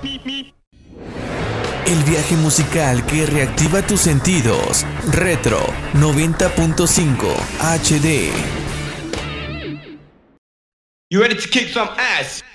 El viaje musical que reactiva tus sentidos. Retro 90.5 HD. You ready to kick some ass?